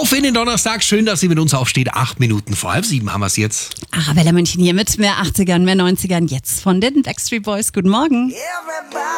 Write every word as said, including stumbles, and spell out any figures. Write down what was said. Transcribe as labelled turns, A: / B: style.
A: Auf in den Donnerstag. Schön, dass Sie mit uns aufsteht. Acht Minuten vor halb sieben haben wir es jetzt.
B: Arabella München hier mit mehr achtzigern, mehr neunzigern. Jetzt von den Backstreet Boys. Guten Morgen.